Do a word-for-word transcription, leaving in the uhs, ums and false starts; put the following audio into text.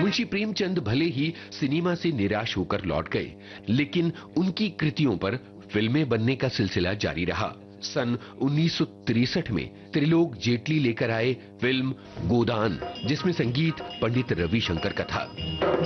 मुंशी प्रेमचंद भले ही सिनेमा से निराश होकर लौट गए, लेकिन उनकी कृतियों पर फिल्में बनने का सिलसिला जारी रहा। सन उन्नीस सौ तिरसठ में त्रिलोक जेटली लेकर आए फिल्म गोदान, जिसमें संगीत पंडित रविशंकर का था।